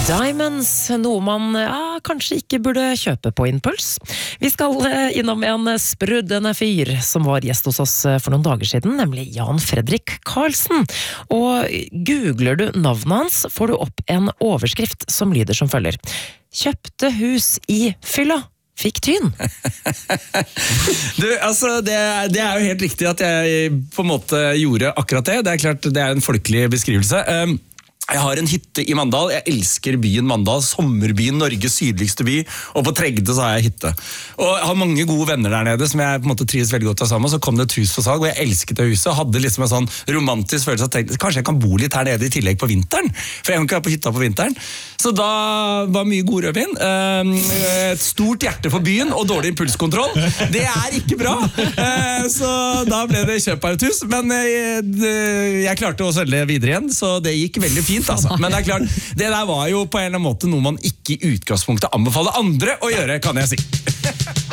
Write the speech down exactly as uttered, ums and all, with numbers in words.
Diamonds, noe man ja, kanskje ikke burde kjøpe på impuls. Vi skal innom en sprudlende fyr som var gjest hos oss for noen dager siden, nemlig Jan Fredrik Karlsen. Og googler du navnet hans, får du opp en overskrift som lyder som følger: Kjøpte hus i fylla. Fikk tyn. Du, altså, det, det er jo helt riktig at jeg på en måte gjorde akkurat det. Det er klart, det er en folkelig beskrivelse. Um, Jeg har en hytte i Mandal. Jeg elsker byen Mandal, sommerbyen, Norges sydligste by, og på Tregde så har jeg hytte. Og jeg har mange gode venner der nede som jeg på en måte trives veldig godt av sammen. Så kom det et hus for salg, og jeg elsket det huset, og hadde liksom en sånn romantisk følelse av at kanskje jeg kan bo litt her nede i tillegg på vinteren, for jeg kan ikke være på hytta på vinteren. Så da var mye god rødvin, et stort hjerte for byen og dårlig impulskontroll. Det er ikke bra! Så da ble det kjøp av et hus, men jeg klarte å selge videre igjen, så det gikk veldig fint. Altså. Men det er klart, det der var jo på en eller annen måte noe man ikke i utgangspunktet anbefaler andre å gjøre, kan jeg si.